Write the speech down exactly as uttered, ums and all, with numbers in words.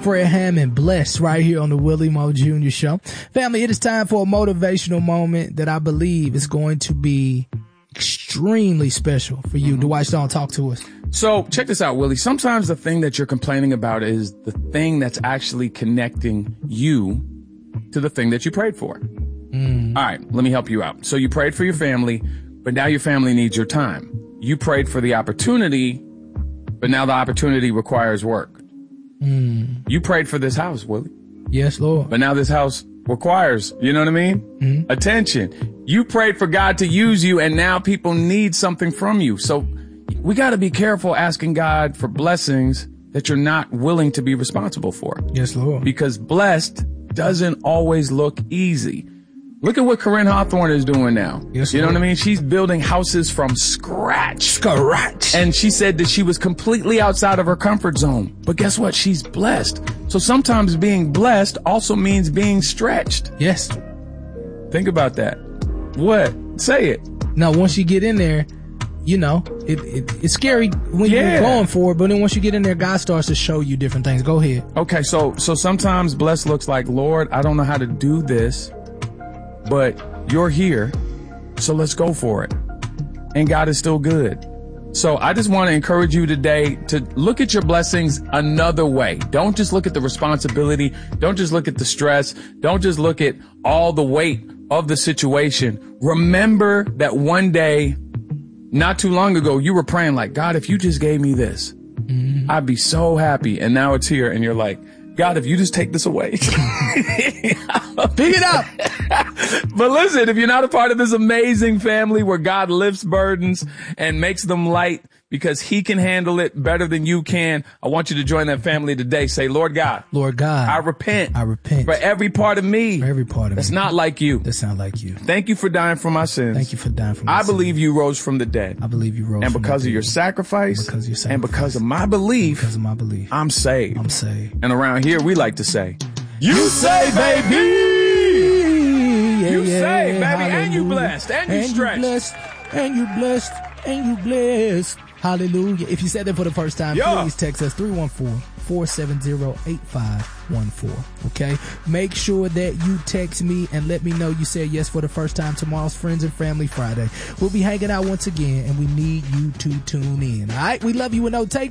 Fred Hammond, Blessed, right here on the Willie Moe Junior Show. Family, it is time for a motivational moment that I believe is going to be extremely special for you. Mm-hmm. Dwight Stone, talk to us. So check this out, Willie. Sometimes the thing that you're complaining about is the thing that's actually connecting you to the thing that you prayed for. Mm. All right, let me help you out. So you prayed for your family, but now your family needs your time. You prayed for the opportunity, but now the opportunity requires work. Mm. You prayed for this house, Willie. Yes, Lord. But now this house requires, you know what I mean? Mm-hmm. Attention. You prayed for God to use you, and now people need something from you. So we got to be careful asking God for blessings that you're not willing to be responsible for. Yes, Lord. Because blessed doesn't always look easy. Look at what Corinne Hawthorne is doing now. Yes, you know Lord. what I mean? She's building houses from scratch. Scratch. And she said that she was completely outside of her comfort zone. But guess what? She's blessed. So sometimes being blessed also means being stretched. Yes. Think about that. What? Say it. Now, once you get in there, you know, it, it it's scary when yeah. you're going for it, but then once you get in there, God starts to show you different things. Go ahead. Okay, so so sometimes blessed looks like, Lord, I don't know how to do this, but you're here, so let's go for it. And God is still good. So I just want to encourage you today to look at your blessings another way. Don't just look at the responsibility. Don't just look at the stress. Don't just look at all the weight of the situation. Remember that one day, not too long ago, you were praying like, God, if you just gave me this, mm-hmm. I'd be so happy. And now it's here and you're like, God, if you just take this away. Pick it up. But listen, if you're not a part of this amazing family where God lifts burdens and makes them light because he can handle it better than you can, I want you to join that family today. Say, Lord God. Lord God. I repent. I repent. For every part of me. For every part of that's me. That's not like you. That sound like you. Thank you for dying for my sins. Thank you for dying for my I sins. I believe you rose from the dead. I believe you rose and from because the of dead. your sacrifice. And because of your sacrifice. And because of my belief. Because of my belief. I'm saved. I'm saved. And around here, we like to say, you say, baby. Yeah, you yeah, say, baby, hallelujah. and you blessed, and you and stretched. You blessed, and you blessed, and you blessed. Hallelujah. If you said that for the first time, yeah. please text us three one four, four seven zero, eight five one four. Okay? Make sure that you text me and let me know you said yes for the first time. Tomorrow's Friends and Family Friday. We'll be hanging out once again, and we need you to tune in. All right? We love you with no take.